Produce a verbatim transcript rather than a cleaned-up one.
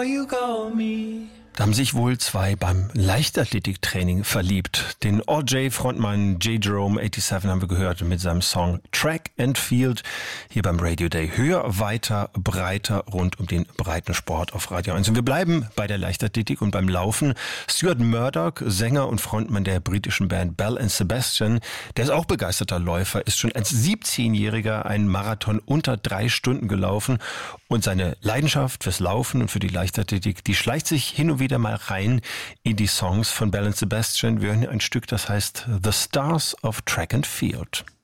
you call me. Da haben sich wohl zwei beim Leichtathletiktraining verliebt. Den O J-Frontmann J. Jerome siebenundachtzig haben wir gehört mit seinem Song Track and Field hier beim Radio Day. Höher, weiter, breiter rund um den breiten Sport auf Radio eins. Und wir bleiben bei der Leichtathletik und beim Laufen. Stuart Murdoch, Sänger und Frontmann der britischen Band Belle and Sebastian, der ist auch begeisterter Läufer, ist schon als siebzehnjähriger einen Marathon unter drei Stunden gelaufen. Und seine Leidenschaft fürs Laufen und für die Leichtathletik, die schleicht sich hin und wieder mal rein in die Songs von Belle and Sebastian. Wir hören hier ein Stück, das heißt The Stars of Track and Field.